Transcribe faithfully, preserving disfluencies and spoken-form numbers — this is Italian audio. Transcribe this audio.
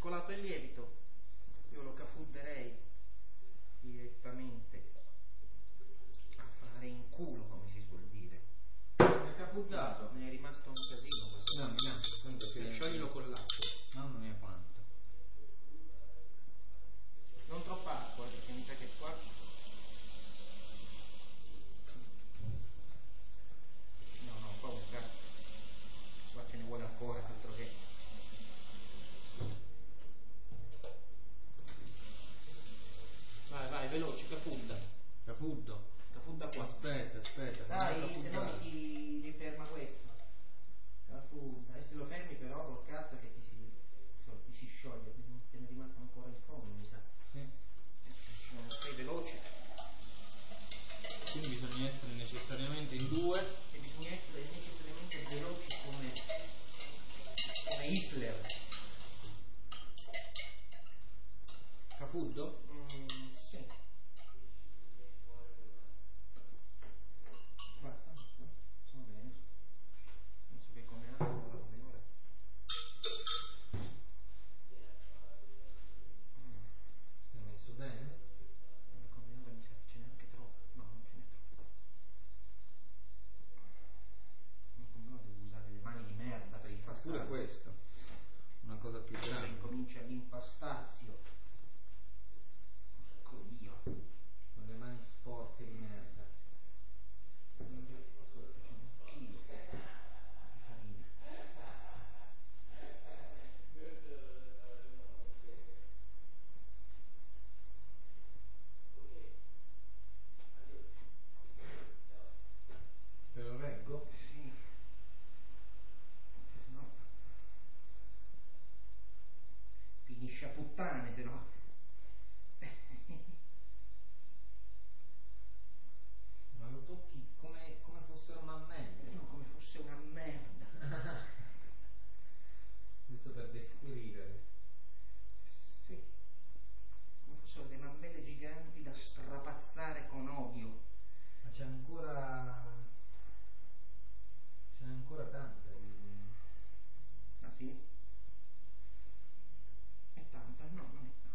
mescolato il lievito, io lo cafudderei direttamente a fare in culo, come si suol dire. È cafuddato. Ne è rimasto un casino questo. No, mi dà. Scioglilo con l'acqua. Mamma mia quanto. Non troppa acqua, perché mi sa che qua... No, no, qua un cazzo. Qua ce ne vuole ancora, altro che... Vai, vai, veloce, cafudda. Cafuddo. Cafudda qua. Aspetta, aspetta. Dai, se no mi si riferma questo. Cafudda. E se lo fermi però col cazzo che ti si, ti si scioglie, te ne è rimasto ancora in fondo, mi sa. Sì. Non sei veloce. Quindi bisogna essere necessariamente in due. E bisogna essere necessariamente veloci come, come Hitler. Cafuddo? Mm, sì. Basta, sono bene. Penso che come acqua come ora. Si è messo bene? Come ora mi sa che ce n'è anche troppo. No, non ce n'è troppo. Come ora devo usare le mani di merda per impastare. Pure questo. Una cosa più grande. Incomincia l'impastazio. Porco Dio. Con le mani sporche di merda. Sotto c'è un chilo di farina. Te lo reggo? Sì. Se no finisce a puttane, se no.